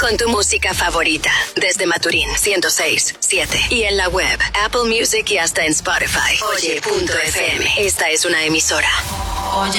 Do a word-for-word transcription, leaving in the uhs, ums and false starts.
con tu música favorita. Desde Maturín, ciento seis punto siete. Y en la web, Apple Music y hasta en Spotify. Oye punto f m. Esta es una emisora